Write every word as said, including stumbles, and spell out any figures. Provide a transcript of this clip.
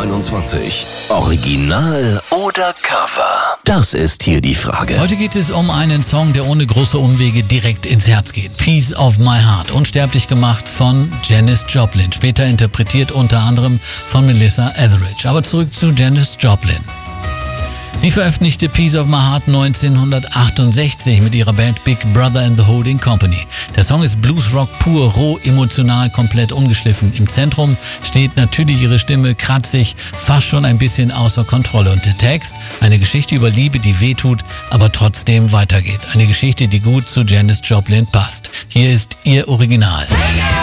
neunundzwanzig. Original oder Cover? Das ist hier die Frage. Heute geht es um einen Song, der ohne große Umwege direkt ins Herz geht. Piece of My Heart, unsterblich gemacht von Janis Joplin, später interpretiert unter anderem von Melissa Etheridge. Aber zurück zu Janis Joplin. Sie veröffentlichte Piece of My Heart neunzehnhundertachtundsechzig mit ihrer Band Big Brother and the Holding Company. Der Song ist Bluesrock pur, roh, emotional, komplett ungeschliffen. Im Zentrum steht natürlich ihre Stimme, kratzig, fast schon ein bisschen außer Kontrolle. Und der Text, eine Geschichte über Liebe, die wehtut, aber trotzdem weitergeht. Eine Geschichte, die gut zu Janis Joplin passt. Hier ist ihr Original.